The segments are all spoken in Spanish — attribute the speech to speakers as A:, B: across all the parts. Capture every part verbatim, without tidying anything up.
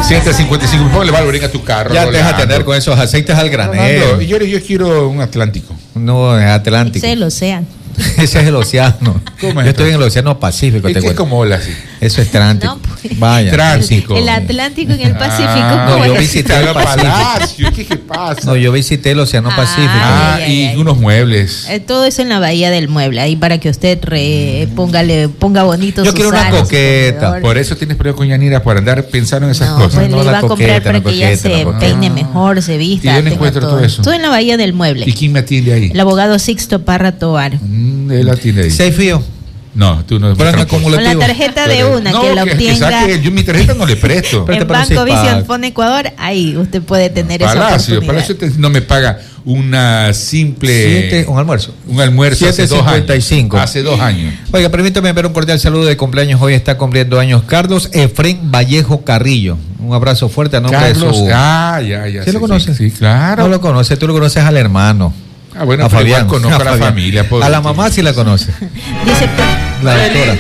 A: siete cincuenta y cinco, ¿cómo le va a abrir a tu carro?
B: Ya te deja tener con esos aceites al granero.
A: Yo, yo quiero un Atlántico.
B: No, es Atlántico.
C: Ese es el océano.
B: Ese es el océano.
A: ¿Cómo
B: es? Yo estoy en el océano Pacífico.
A: Es,
B: te
A: es como ola, sí.
B: Eso es Atlántico.
C: No, pues.
B: Vaya.
A: Atlántico.
C: El Atlántico en el Pacífico.
A: Ah,
B: no, yo
C: es?
B: visité el
A: Palacio. ¿Qué, ¿Qué pasa?
B: No, yo visité el océano
C: Ah,
B: Pacífico.
A: Ah,
C: ay,
A: y
C: ay,
A: unos muebles.
C: Eh, todo eso en la bahía del mueble, ahí para que usted re, póngale, ponga bonito.
B: Yo
C: sus
B: quiero una
C: alas, su
B: coqueta.
C: comedor.
A: Por eso tienes problema con Yanira, por andar pensando en esas
C: No,
A: cosas.
C: pues
B: No,
C: le
B: la
C: iba a comprar
B: coqueta,
C: para
B: la
C: que ya
B: coqueta,
C: se
B: la coqueta.
C: peine mejor, se vista.
A: ¿Y dónde
C: tenga
A: encuentro todo eso?
C: Todo en la bahía del mueble.
A: ¿Y quién me atiende ahí?
C: El abogado Sixto Parra Tovar.
A: Mm, él atiende ahí.
B: ¿Seis fío?
A: No, tú no.
B: Pero es
A: no,
B: acumulativo.
C: Con la tarjeta de una
A: no,
C: que la
A: que, que
C: obtenga
A: saque, yo mi tarjeta no le presto.
B: Pero
C: en
B: para
C: Banco
B: seis
C: Vision
B: pagos.
C: Phone Ecuador, ahí usted puede tener esa
A: Palacio,
C: oportunidad.
A: Palacio te- no me paga una simple...
B: Siete, un almuerzo.
A: Un almuerzo hace dos
B: siete cincuenta y cinco.
A: años. Hace dos años.
B: Oiga, permítame enviar un cordial saludo de cumpleaños. Hoy está cumpliendo años Carlos Efrén Vallejo Carrillo. Un abrazo fuerte a nombre
A: Carlos,
B: de su...
A: ah, ya, ya.
B: ¿Sí lo conoces?
A: Sí, claro.
B: No lo conoces, tú lo conoces al hermano.
A: Ah, bueno,
B: a
A: pero igual
B: Fabián.
A: conozco a la
B: Fabián.
A: familia.
B: A la mamá sí la conoce.
C: Dice,
B: La doctora.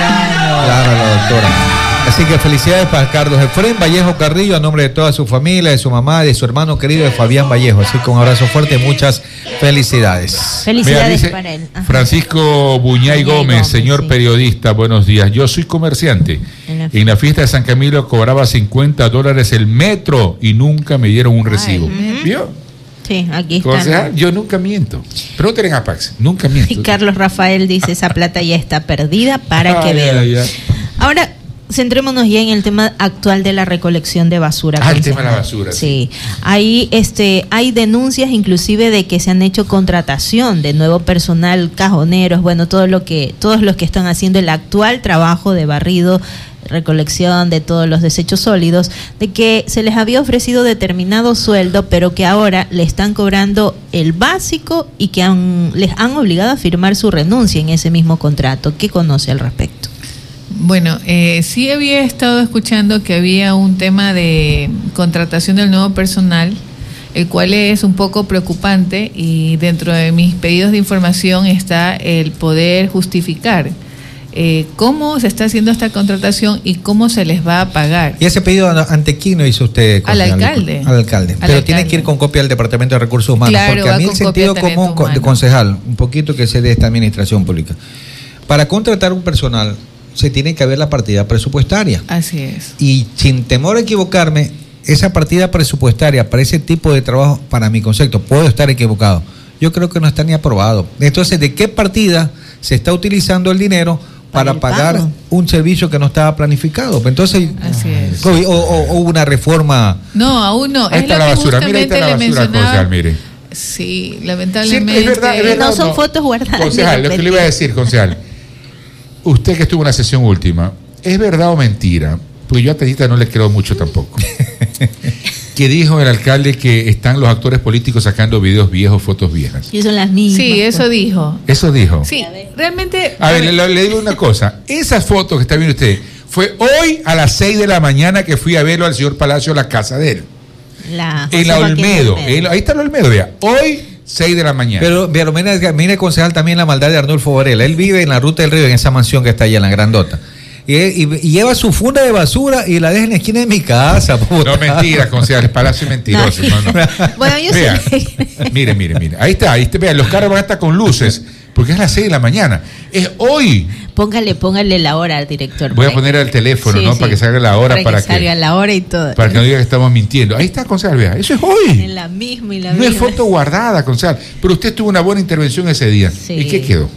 B: Claro, la doctora. Así que felicidades para Carlos Efrén Vallejo Carrillo a nombre de toda su familia, de su mamá, de su hermano querido de Fabián Vallejo. Así que un abrazo fuerte y muchas felicidades.
C: felicidades
A: Mira, dice
C: para él. Ajá.
A: Francisco Buñay
C: Buñay
A: Gómez,
C: Gómez,
A: señor
C: sí.
A: periodista, buenos días. Yo soy comerciante.
C: En la-
A: En la fiesta de San Camilo cobraba cincuenta dólares el metro y nunca me dieron un recibo.
C: Ujú.
A: ¿Vio?
C: Sí, aquí está.
A: O sea, yo nunca miento. Pregúntenle a Pax, nunca miento.
C: Y Carlos Rafael dice, esa plata ya está perdida para que
A: Ay,
C: vean.
A: ay, ay.
C: Ahora, centrémonos ya en el tema actual de la recolección de basura.
A: Ah, el
C: concejal.
A: tema de la basura,
C: Sí. Ahí este, hay denuncias inclusive de que se han hecho contratación de nuevo personal, cajoneros, bueno, todo lo que, todos los que están haciendo el actual trabajo de barrido, recolección de todos los desechos sólidos, de que se les había ofrecido determinado sueldo, pero que ahora le están cobrando el básico y que han, les han obligado a firmar su renuncia en ese mismo contrato. ¿Qué conoce al respecto?
D: Bueno, eh, sí había estado escuchando que había un tema de contratación del nuevo personal, el cual es un poco preocupante, y dentro de mis pedidos de información está el poder justificar eh, cómo se está haciendo esta contratación y cómo se les va a pagar.
B: ¿Y ese pedido ante quién lo hizo usted?
D: Al
B: concejal?
D: alcalde.
B: Al alcalde.
D: Al
B: Pero
D: alcalde.
B: tiene que ir con copia al Departamento de Recursos Humanos.
D: Claro,
B: porque a
D: va
B: mí el
D: con
B: sentido
D: copia de
B: común
D: talento
B: de
D: humano.
B: concejal, un poquito que sé de esta administración pública. Para contratar un personal se tiene que ver la partida presupuestaria.
D: Así es.
B: Y sin temor a equivocarme, esa partida presupuestaria para ese tipo de trabajo, para mi concepto, puedo estar equivocado, yo creo que no está ni aprobado. Entonces, ¿de qué partida se está utilizando el dinero para,
C: Para el
B: pagar
C: pago.
B: un servicio que no estaba planificado? Entonces,
D: Así es.
B: o, o- o hubo una reforma.
D: No, aún no.
A: Ahí
D: Es
A: está
D: lo
A: la
D: que
A: basura, mira, ahí está
D: justamente
A: la
D: le
A: basura,
D: mencionaba.
A: concejal, mire.
D: Sí,
A: Siempre
D: lamentablemente.
A: es verdad, es verdad.
C: No son fotos guardadas
A: Concejal,
C: ni
A: lo que le iba a decir, concejal. Usted que estuvo en la sesión última, ¿es verdad o mentira? Porque yo a Tedita no le creo mucho tampoco. Que dijo el alcalde que están los actores políticos sacando videos viejos, fotos viejas.
C: Y son las mismas.
D: Sí, eso dijo.
A: Eso dijo.
D: Sí, realmente.
A: A ver, le, le digo una cosa. Esa foto que está viendo usted fue hoy a las seis de la mañana que fui a verlo al señor Palacio a la casa de él.
C: La
A: En la
C: José Joaquín
A: Olmedo.
C: Olmedo.
A: En la- ahí está la Olmedo, vea. Hoy, seis de la mañana.
B: Pero, pero mire, mire, concejal, también la maldad de Arnulfo Varela. Él vive en la Ruta del Río, en esa mansión que está allá en la Grandota. Y, y- y lleva su funda de basura y la deja en la esquina de mi casa.
A: No, mentira, concejal. El Palacio es mentiroso. No, no.
C: Bueno, yo
A: Vea,
C: sé.
A: mire, mire, mire. Ahí está, ahí está. Vea, los carros van a estar con luces. Porque es las seis de la mañana. Es hoy.
C: Póngale, póngale la hora al director.
A: Voy a
C: para
A: poner
C: que-
A: el teléfono,
C: Sí,
A: ¿no?
C: sí.
A: Para que salga la hora.
C: Para,
A: Para
C: que salga la hora y todo.
A: Para que no diga que estamos mintiendo. Ahí está, concejal, vea. Eso es hoy.
C: En la misma y la
A: No es
C: misma.
A: foto guardada, concejal. Pero usted tuvo una buena intervención ese día.
C: Sí.
A: ¿Y qué quedó?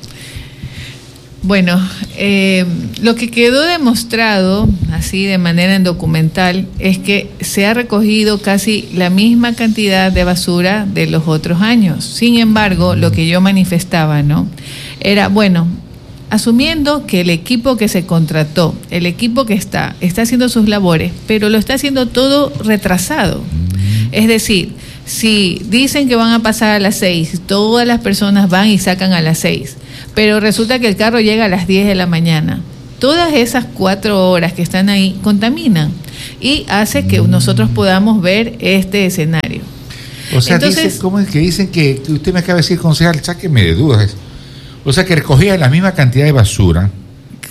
D: Bueno, eh, lo que quedó demostrado, así de manera en documental, es que se ha recogido casi la misma cantidad de basura de los otros años. Sin embargo, lo que yo manifestaba, ¿no? Era, bueno, asumiendo que el equipo que se contrató, el equipo que está, está haciendo sus labores, pero lo está haciendo todo retrasado. Es decir, si dicen que van a pasar a las seis, todas las personas van y sacan a las seis, pero resulta que el carro llega a las diez de la mañana. Todas esas cuatro horas que están ahí contaminan y hace que nosotros podamos ver este escenario.
A: O sea,
D: Entonces-
A: dicen, ¿cómo es que dicen que, que usted me acaba de decir, concejal? Sáqueme de dudas. O sea, que recogían la misma cantidad de basura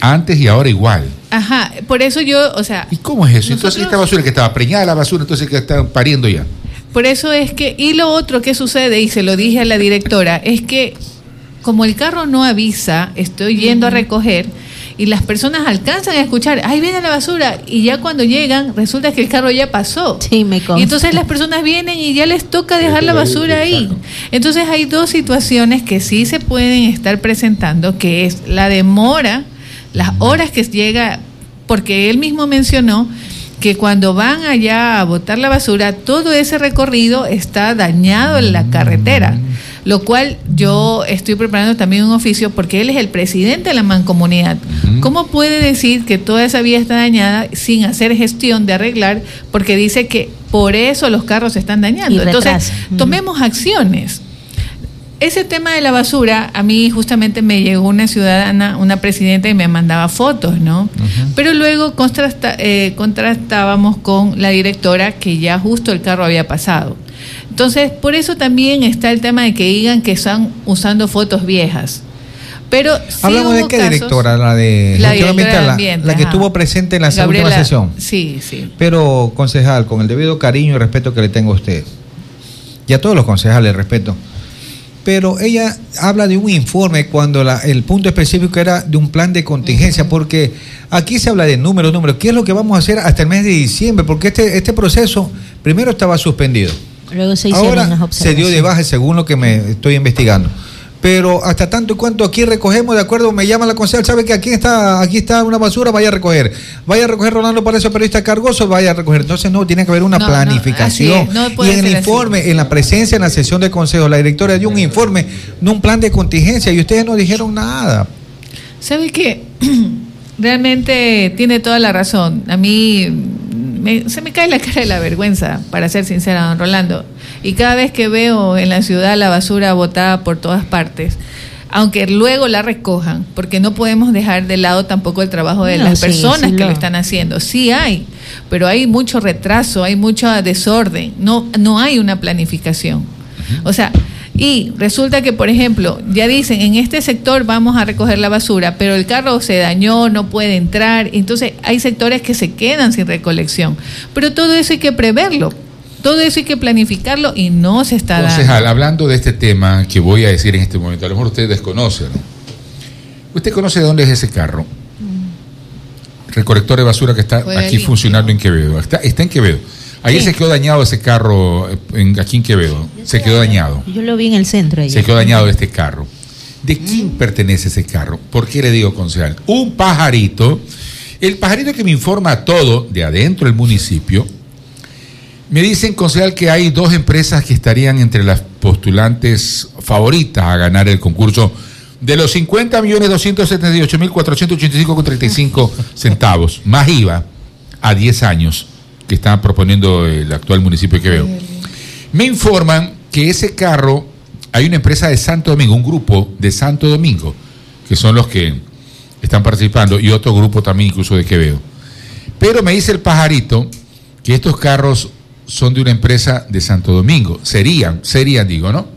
A: Antes y ahora igual.
D: Ajá, por eso yo, o sea...
A: ¿Y cómo es eso?
D: Nosotros,
A: entonces esta basura que estaba preñada la basura, entonces que están pariendo ya.
D: Por eso es que, y lo otro que sucede, y se lo dije a la directora, es que como el carro no avisa, estoy yendo a recoger, y las personas alcanzan a escuchar, ahí viene la basura, y ya cuando llegan, resulta que el carro ya pasó.
C: Sí, me consta.
D: Y entonces las personas vienen y ya les toca dejar la basura ahí. Entonces hay dos situaciones que sí se pueden estar presentando, que es la demora, las horas que llega, porque él mismo mencionó que cuando van allá a botar la basura, todo ese recorrido está dañado en la carretera, lo cual yo estoy preparando también un oficio porque él es el presidente de la mancomunidad. ¿Cómo puede decir que toda esa vía está dañada sin hacer gestión de arreglar? Porque dice que por eso los carros se están dañando. Entonces, tomemos acciones. Ese tema de la basura, a mí justamente me llegó una ciudadana, una presidenta, y me mandaba fotos, ¿no? Uh-huh. Pero luego contrasta, eh, contrastábamos con la directora que ya justo el carro había pasado. Entonces, por eso también está el tema de que digan que están usando fotos viejas. Pero sí
B: ¿hablamos de qué casos, directora? La de
D: la, directora de ambiente,
B: la, la que estuvo presente en la Gabriela, última sesión.
D: Sí, sí.
B: Pero, concejal, con el debido cariño y respeto que le tengo a usted, y a todos los concejales, respeto, pero ella habla de un informe cuando la, el punto específico era de un plan de contingencia, uh-huh. porque aquí se habla de números, números. ¿Qué es lo que vamos a hacer hasta el mes de diciembre? Porque este, este proceso primero estaba suspendido.
C: Luego se
B: Ahora se dio de baja según lo que me estoy investigando. Pero hasta tanto y cuanto aquí recogemos, de acuerdo, me llama la concejal, sabe que aquí está aquí está una basura, vaya a recoger. Vaya a recoger, Rolando, para eso periodista cargoso, vaya a recoger. Entonces, no, tiene que haber una no, planificación. No, no y en el informe, así. En la presencia, en la sesión de consejo, la directora dio un informe, no un plan de contingencia, y ustedes no dijeron nada.
D: ¿Sabe qué? Realmente tiene toda la razón. A mí me, se me cae la cara de la vergüenza, para ser sincera, don Rolando. Y cada vez que veo en la ciudad la basura botada por todas partes, aunque luego la recojan, porque no podemos dejar de lado tampoco el trabajo de no, las sí, personas sí, que no. lo están haciendo. Sí hay, pero hay mucho retraso, hay mucho desorden, no, no hay una planificación. Uh-huh. O sea, y resulta que, por ejemplo, ya dicen, en este sector vamos a recoger la basura, pero el carro se dañó, no puede entrar, entonces hay sectores que se quedan sin recolección. Pero todo eso hay que preverlo. Todo eso hay que planificarlo y no se está
A: Concejal,
D: dando.
A: hablando de este tema que voy a decir en este momento, a lo mejor usted desconoce, ¿no? ¿Usted conoce de dónde es ese carro? Mm. Recolector de basura que está Juega aquí limpio. funcionando en Quevedo. Está, está en Quevedo. Ayer sí. se quedó dañado ese carro en, aquí en Quevedo. Se quedó dañado.
C: Yo lo vi en el centro ayer.
A: Se quedó dañado este carro. ¿De quién mm. pertenece ese carro? ¿Por qué le digo, concejal? Un pajarito, el pajarito que me informa todo de adentro del municipio. Me dicen, concejal, que hay dos empresas que estarían entre las postulantes favoritas a ganar el concurso de los cincuenta millones doscientos setenta y ocho mil cuatrocientos ochenta y cinco con treinta y cinco centavos, más I V A, a diez años, que está proponiendo el actual municipio de Quevedo. Me informan que ese carro, hay una empresa de Santo Domingo, un grupo de Santo Domingo, que son los que están participando, y otro grupo también incluso de Quevedo. Pero me dice el pajarito que estos carros son de una empresa de Santo Domingo, serían, serían digo, ¿no?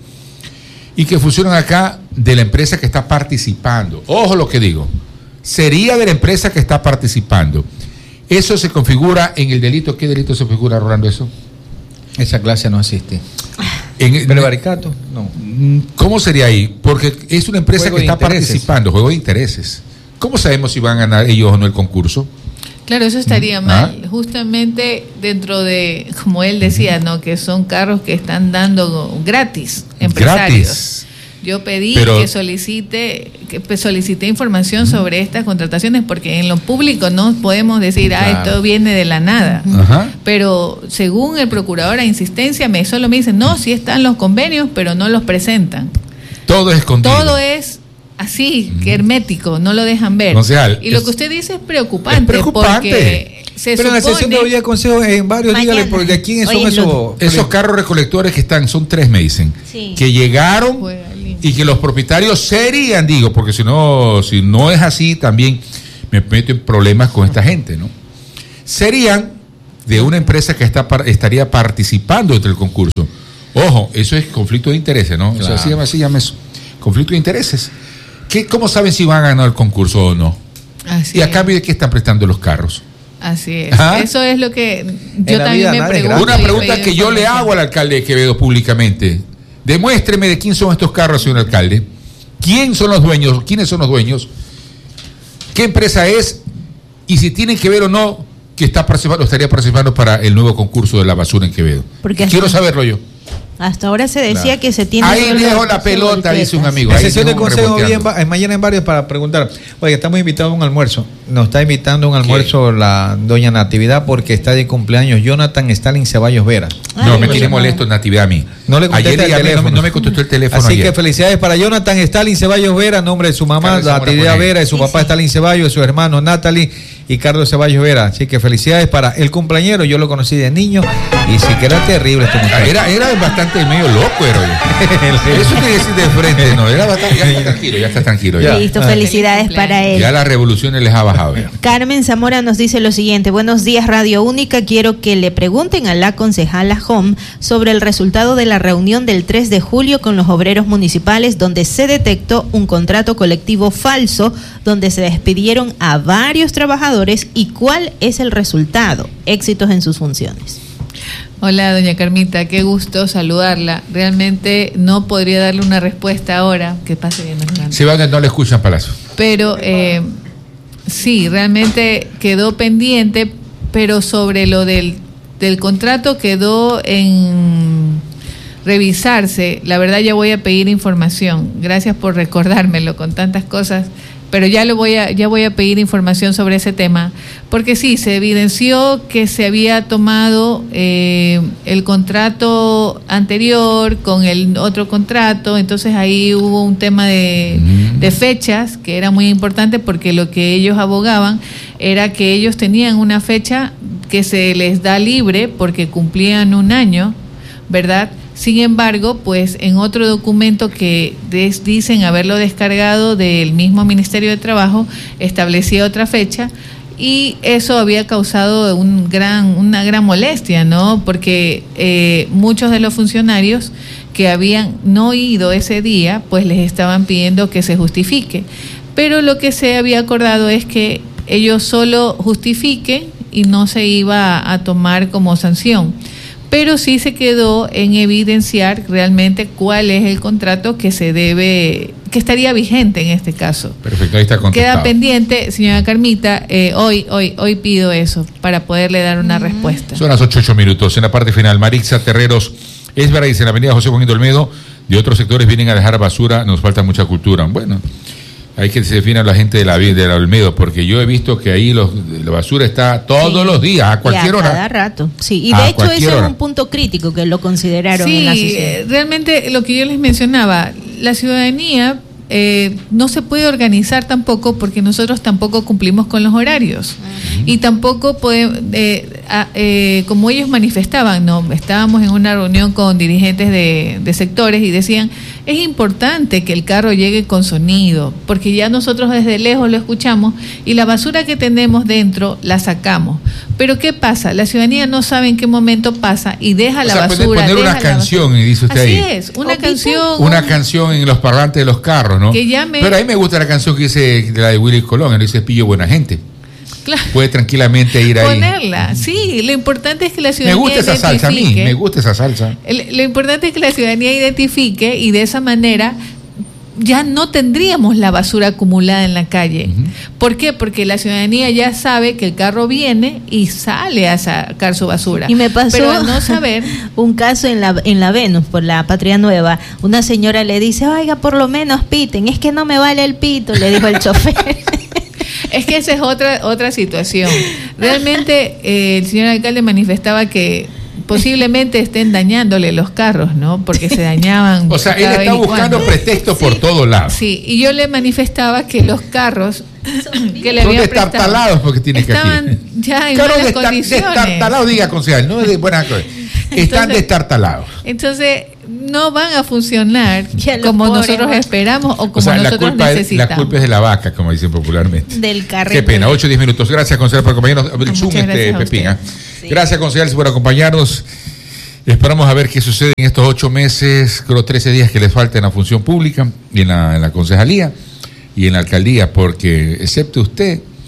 A: Y que funcionan acá de la empresa que está participando. Ojo lo que digo, sería de la empresa que está participando. Eso se configura en el delito. ¿Qué delito se configura, Rolando, eso?
B: Esa clase no existe.
A: En
B: prevaricato, no.
A: ¿Cómo sería ahí? Porque es una empresa juego que está participando, juego de intereses. ¿Cómo sabemos si van a ganar ellos o no el concurso?
D: Claro, eso estaría mal. ¿Ah? Justamente dentro de, como él decía, ¿no? Que son carros que están dando gratis, empresarios. Gratis. Yo pedí Pero, que solicite, que solicité información uh-huh. sobre estas contrataciones, porque en lo público no podemos decir, claro. ah, esto viene de la nada. Uh-huh. Pero según el procurador a insistencia, me solo me dicen, no, sí están los convenios, pero no los presentan.
A: Todo es escondido.
D: Todo es así, que hermético, no lo dejan ver.
A: Concejal,
D: y lo que usted dice es preocupante,
A: es preocupante.
D: porque se
B: Pero
D: supone,
B: en la sesión de hoy de consejo, en varios,
C: mañana.
B: dígale, ¿de quién son esos?
A: Esos carros recolectores que están, son tres, me dicen, sí. que llegaron y que los propietarios serían, digo, porque si no, si no es así, también me meto en problemas con esta gente, ¿no? Serían de una empresa que está estaría participando entre el concurso. Ojo, eso es conflicto de intereses, ¿no? Claro. O sea, así llama, así llama eso. Conflicto de intereses. ¿Qué, ¿Cómo saben si van a ganar el concurso o no?
D: Así
A: ¿Y a
D: es.
A: cambio de qué están prestando los carros?
D: Así es.
A: ¿Ah?
D: Eso es lo que yo
B: la
D: también
B: vida
D: me
B: nada es
D: pregunto.
A: Una
D: y
A: pregunta
D: pedí
A: que yo le
D: información.
A: hago al alcalde de Quevedo públicamente. Demuéstreme de quién son estos carros, señor alcalde. ¿Quién son los dueños? ¿Quiénes son los dueños? ¿Qué empresa es? Y si tienen que ver o no que está participando, estaría participando para el nuevo concurso de la basura en Quevedo.
C: Porque
A: Quiero
C: hasta-
A: saberlo yo.
C: Hasta ahora se decía
A: Claro.
C: que se tiene.
A: Ahí
C: solo-
A: dejo la
C: solo
A: pelota, dice un
C: volquetas.
A: amigo.
B: En
A: Ahí
B: sesión de
A: dejo
B: consejo
A: reboteando.
B: bien, va- en mañana en varios para preguntar. Oye, estamos invitados a un almuerzo. Nos está invitando a un almuerzo la doña Natividad porque está de cumpleaños Jonathan Stalin Ceballos Vera.
C: Ay,
A: No, me
C: bueno.
A: tiene molesto Natividad a mí.
B: No le contesta
A: Ayer le
B: el
A: llamé, no, me-
B: teléfono.
A: no me contestó el teléfono
B: Así
A: ayer.
B: que felicidades para Jonathan Stalin Ceballos Vera, a nombre de su mamá,
A: Carlos Zamora
B: Natividad
A: con él.
B: Vera, y su
C: Sí,
B: papá
C: sí.
B: Stalin Ceballos, y su hermano Natalie y Carlos Ceballos Vera. Así que felicidades para el cumpleañero. Yo lo conocí de niño y sí que era terrible este muchacho.
A: Era, era bastante medio loco, era. oye. Eso te decir de frente, no. Era bastante, ya está tranquilo, ya está tranquilo. Ya,
C: Listo,
B: Ah.
C: felicidades
D: Feliz
C: para
D: cumpleaños.
C: él.
A: ya las revoluciones les ha bajado. Ya.
C: Carmen Zamora nos dice lo siguiente: buenos días, Radio Única. Quiero que le pregunten a la concejala Hom sobre el resultado de la reunión del tres de julio con los obreros municipales, donde se detectó un contrato colectivo falso, donde se despidieron a varios trabajadores, y cuál es el resultado. Éxitos en sus funciones.
D: Hola, doña Carmita, qué gusto saludarla. Realmente no podría darle una respuesta ahora. Que pase bien, Hernando.
A: Se van, no le escuchan, Palacio.
D: Pero eh, sí, realmente quedó pendiente, pero sobre lo del, del contrato quedó en revisarse. La verdad ya voy a pedir información. Gracias por recordármelo con tantas cosas. Pero ya lo voy a, ya voy a pedir información sobre ese tema, porque sí, se evidenció que se había tomado eh, el contrato anterior con el otro contrato, entonces ahí hubo un tema de, de fechas que era muy importante, porque lo que ellos abogaban era que ellos tenían una fecha que se les da libre porque cumplían un año, ¿verdad? Sin embargo, pues en otro documento que des, dicen haberlo descargado del mismo Ministerio de Trabajo, establecía otra fecha, y eso había causado un gran, una gran molestia, ¿no? Porque eh, muchos de los funcionarios que habían no ido ese día, pues les estaban pidiendo que se justifique. Pero lo que se había acordado es que ellos solo justifiquen y no se iba a tomar como sanción. Pero sí se quedó en evidenciar realmente cuál es el contrato que se debe, que estaría vigente en este caso.
A: Perfecto, ahí está contestado.
D: Queda pendiente, señora Carmita, eh, hoy, hoy, hoy pido eso para poderle dar una respuesta.
A: Son las ocho, ocho minutos. En la parte final, Marixa Terreros Esbera dice: en la avenida José Juan Olmedo, de otros sectores vienen a dejar basura, nos falta mucha cultura. Bueno, hay que se defina la gente de la de la Olmedo, porque yo he visto que ahí los, la basura está todos
C: Sí.
A: los días, a cualquier
C: Y a
A: hora.
C: cada rato. Sí, y
A: A
C: de hecho
A: cualquier
C: ese
A: hora.
C: es un punto crítico que lo consideraron en la
D: Sí,
C: sesión.
D: eh, realmente lo que yo les mencionaba, la ciudadanía eh, no se puede organizar tampoco, porque nosotros tampoco cumplimos con los horarios. Y tampoco podemos, eh, a- eh, como ellos manifestaban, no, estábamos en una reunión con dirigentes de, de sectores y decían, es importante que el carro llegue con sonido, porque ya nosotros desde lejos lo escuchamos y la basura que tenemos dentro la sacamos. Pero ¿qué pasa? La ciudadanía no sabe en qué momento pasa y deja
A: O
D: la
A: sea,
D: basura.
A: poner una
D: deja la
A: canción,
D: basura.
A: y dice usted
D: Así
A: ahí.
D: es, una
C: O
D: canción.
A: Una
D: un-
A: canción en los parlantes de los carros, ¿no?
D: Que llame-
A: Pero a mí me gusta la canción que dice la de Willy Colón, que dice Pillo Buena Gente.
D: Claro.
A: Puede tranquilamente ir ahí.
D: Ponerla, sí, lo importante es que la
A: Me
D: ciudadanía
A: gusta esa salsa a mí,
D: identifique-
A: me gusta esa salsa.
D: El- Lo importante es que la ciudadanía identifique y de esa manera ya no tendríamos la basura acumulada en la calle.
A: Ujú.
D: ¿Por qué? Porque la ciudadanía ya sabe que el carro viene y sale a sacar su basura.
C: Y me pasó
D: Pero al no saber,
C: un caso en la en la Venus, por la Patria Nueva. Una señora le dice: oiga, por lo menos piten. Es que no me vale el pito, le dijo el chofer.
D: es que esa es otra otra situación. Realmente eh, el señor alcalde manifestaba que posiblemente estén dañándole los carros, ¿no? Porque se dañaban.
A: O sea, él
D: cada
A: está
D: vez y
A: buscando
D: cuando.
A: pretextos por todos lados.
D: Sí, y yo le manifestaba que los carros que le
A: Son
D: habían prestado
A: destartalados porque tienen que
D: estaban
A: aquí.
D: ya en
A: Claro,
D: malas
A: destar-
D: condiciones.
A: destartalados, diga, concejal, no es de buena cosa. Están
D: Entonces-
A: destartalados.
D: Entonces, no van a funcionar
C: Ya los
D: como
C: pobres,
D: nosotros
C: ¿no?
D: esperamos o como
A: O sea, la
D: nosotros
A: culpa, es, la
D: necesitamos.
A: culpa es de la vaca, como dicen popularmente.
C: Del carrete.
A: Qué pena, ocho o diez minutos. Gracias, concejal, por acompañarnos. El
D: Muchas
A: Zoom, este,
D: gracias a
A: Pepín,
D: usted.
A: ¿ah?
C: Sí.
A: Gracias, concejal, por acompañarnos. Esperamos a ver qué sucede en estos ocho meses, creo trece días que les falta en la función pública y en la, en la concejalía y en la alcaldía, porque excepto usted,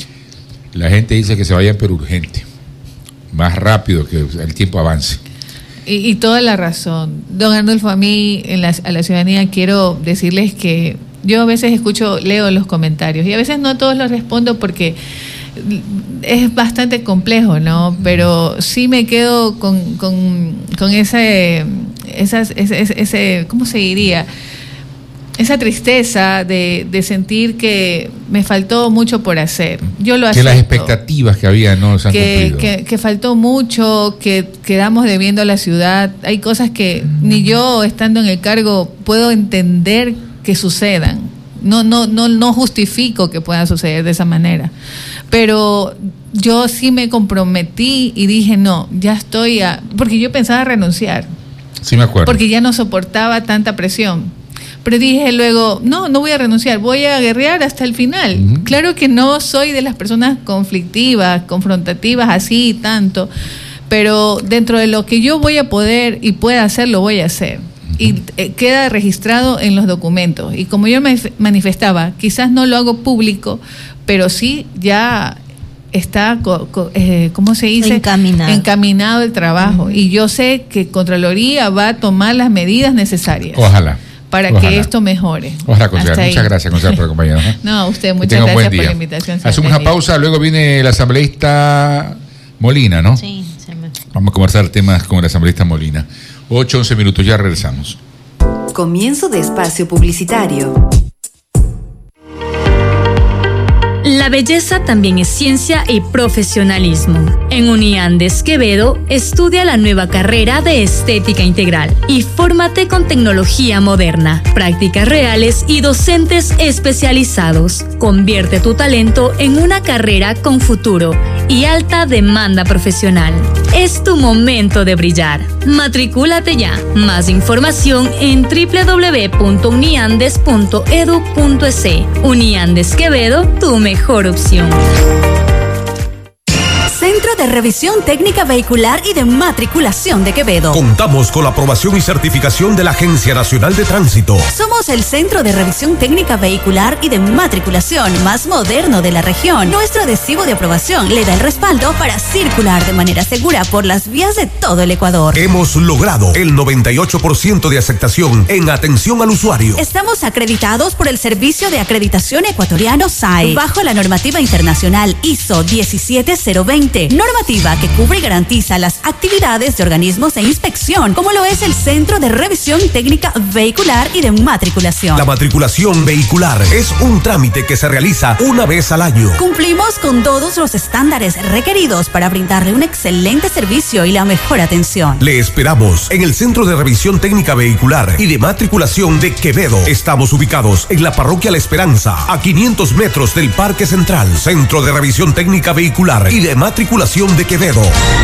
A: La gente dice que se vayan pero urgente, más rápido que el tiempo avance.
D: Y, y toda la razón. Don Arnulfo, a mí, en la, a la ciudadanía, quiero decirles que yo a veces escucho, leo los comentarios y a veces no todos los respondo porque es bastante complejo, ¿no? Pero sí me quedo con, con, con ese, esas, ese, ese, ¿cómo se diría? Esa tristeza de, de sentir que me faltó mucho por hacer. Yo lo acepto.
A: Que las expectativas que había no se han
D: que,
A: cumplido.
D: Que, que faltó mucho, que quedamos debiendo a la ciudad. Hay cosas que ni yo, estando en el cargo, puedo entender que sucedan. No, no, no, no justifico que pueda suceder de esa manera. Pero yo sí me comprometí y dije, no, ya estoy a... Porque yo pensaba renunciar.
A: Sí, me acuerdo.
D: Porque ya no soportaba tanta presión. Pero dije luego, no, no voy a renunciar, voy a guerrear hasta el final. Uh-huh. Claro que no soy de las personas conflictivas, confrontativas, así tanto, pero dentro de lo que yo voy a poder y pueda hacer, lo voy a hacer. Uh-huh. Y eh, queda registrado en los documentos. Y como yo me manifestaba, quizás no lo hago público, pero sí ya está, co- co- eh, ¿cómo se dice?
C: Encaminado.
D: Encaminado el trabajo. Uh-huh. Y yo sé que Contraloría va a tomar las medidas necesarias.
A: Ojalá.
D: Para
A: Ojalá.
D: que esto mejore.
A: Ojalá, concejal. Muchas gracias, concejal, por acompañarnos.
D: No, usted, muchas gracias por la invitación.
A: Hacemos una pausa, luego viene el asambleísta Molina, ¿no?
C: Sí, se me...
A: Vamos a conversar temas con el asambleísta Molina. ocho, once minutos, ya regresamos.
E: Comienzo de espacio publicitario.
F: La belleza también es ciencia y profesionalismo. En Uniandes Quevedo, estudia la nueva carrera de Estética Integral y fórmate con tecnología moderna, prácticas reales y docentes especializados. Convierte tu talento en una carrera con futuro y alta demanda profesional. Es tu momento de brillar. Matricúlate ya. Más información en doble u doble u doble u punto uniandes punto e d u punto e s. Uniandes Quevedo, tu mejor opción.
E: Centro de Revisión Técnica Vehicular y de Matriculación de Quevedo.
G: Contamos con la aprobación y certificación de la Agencia Nacional de Tránsito.
E: Somos el Centro de Revisión Técnica Vehicular y de Matriculación más moderno de la región. Nuestro adhesivo de aprobación le da el respaldo para circular de manera segura por las vías de todo el Ecuador.
G: Hemos logrado el noventa y ocho por ciento de aceptación en atención al usuario.
E: Estamos acreditados por el Servicio de Acreditación Ecuatoriano S A E, bajo la normativa internacional I S O diecisiete cero veinte. Normativa que cubre y garantiza las actividades de organismos de inspección, como lo es el Centro de Revisión Técnica Vehicular y de Matriculación.
G: La matriculación vehicular es un trámite que se realiza una vez al año.
E: Cumplimos con todos los estándares requeridos para brindarle un excelente servicio y la mejor atención.
G: Le esperamos en el Centro de Revisión Técnica Vehicular y de Matriculación de Quevedo. Estamos ubicados en la Parroquia La Esperanza, a quinientos metros del Parque Central. Centro de Revisión Técnica Vehicular y de Matriculación de Quevedo.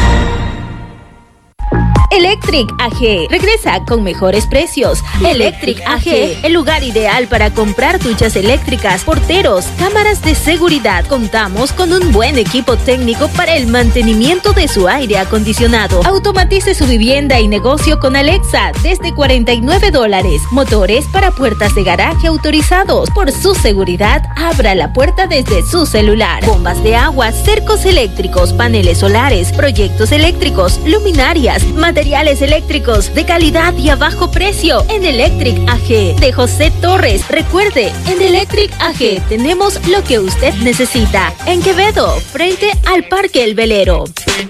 H: Electric A G regresa con mejores precios. Electric A G, el lugar ideal para comprar duchas eléctricas, porteros, cámaras de seguridad. Contamos con un buen equipo técnico para el mantenimiento de su aire acondicionado. Automatice su vivienda y negocio con Alexa desde cuarenta y nueve dólares. Motores para puertas de garaje autorizados. Por su seguridad, abra la puerta desde su celular. Bombas de agua, cercos eléctricos, paneles solares, proyectos eléctricos, luminarias, materiales Materiales eléctricos de calidad y a bajo precio en Electric A G de José Torres. Recuerde, en Electric A G tenemos lo que usted necesita. En Quevedo, frente al Parque El Velero.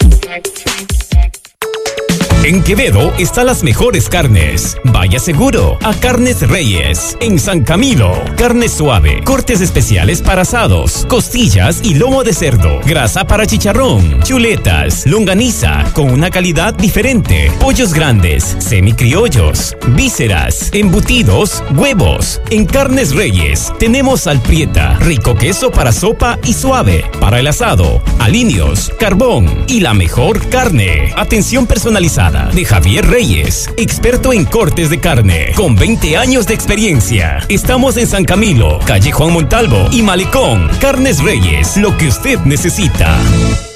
I: En Quevedo están las mejores carnes. Vaya seguro a Carnes Reyes. En San Camilo, carne suave, cortes especiales para asados, costillas y lomo de cerdo, grasa para chicharrón, chuletas, longaniza con una calidad diferente, pollos grandes, semicriollos, vísceras, embutidos, huevos. En Carnes Reyes tenemos alprieta, rico queso para sopa y suave, para el asado, aliños, carbón y la mejor carne. Atención personalizada de Javier Reyes, experto en cortes de carne, con veinte años de experiencia. Estamos en San Camilo, calle Juan Montalvo y Malecón. Carnes Reyes, lo que usted necesita.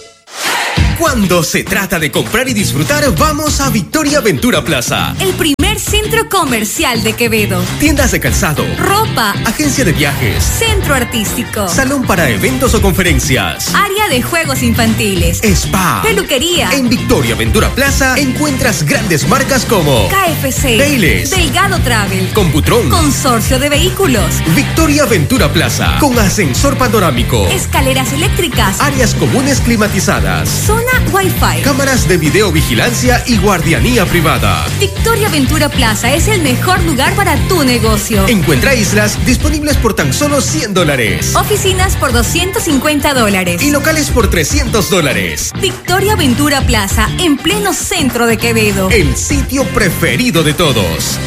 J: Cuando se trata de comprar y disfrutar, vamos a Victoria Ventura Plaza.
E: El primer Primer centro comercial de Quevedo.
J: Tiendas de calzado,
E: ropa,
J: agencia de viajes,
E: centro artístico,
J: salón para eventos o conferencias,
E: área de juegos infantiles,
J: spa,
E: peluquería.
J: En Victoria Ventura Plaza encuentras grandes marcas como
E: K F C,
J: Baileys,
E: Delgado Travel,
J: Computron,
E: Consorcio de Vehículos,
J: Victoria Ventura Plaza, con ascensor panorámico,
E: escaleras eléctricas,
J: áreas comunes climatizadas,
E: zona Wi-Fi,
J: cámaras de videovigilancia y guardianía privada.
E: Victoria Ventura Plaza es el mejor lugar para tu negocio.
J: Encuentra islas disponibles por tan solo cien dólares.
E: Oficinas por doscientos cincuenta dólares.
J: Y locales por trescientos dólares.
E: Victoria Ventura Plaza, en pleno centro de Quevedo.
J: El sitio preferido de todos.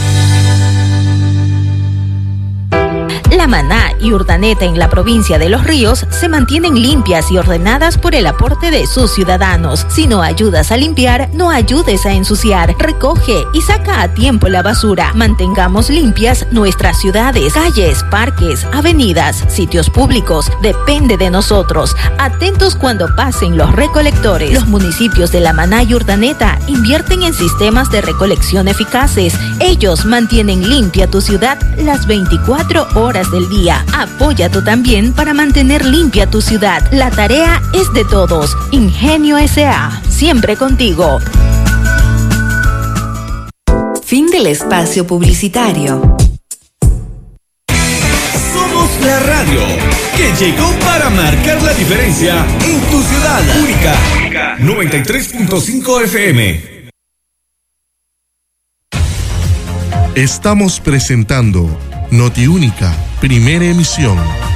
H: La Maná y Urdaneta en la provincia de Los Ríos se mantienen limpias y ordenadas por el aporte de sus ciudadanos. Si no ayudas a limpiar, no ayudes a ensuciar. Recoge y saca a tiempo la basura. Mantengamos limpias nuestras ciudades, calles, parques, avenidas, sitios públicos. Depende de nosotros. Atentos cuando pasen los recolectores. Los municipios de La Maná y Urdaneta invierten en sistemas de recolección eficaces. Ellos mantienen limpia tu ciudad las veinticuatro horas del día. Apoya tú también para mantener limpia tu ciudad. La tarea es de todos. Ingenio S A, siempre contigo.
E: Fin del espacio publicitario.
G: Somos la radio que llegó para marcar la diferencia en tu ciudad. Única. noventa y tres punto cinco F M.
K: Estamos presentando Notiúnica, primera emisión.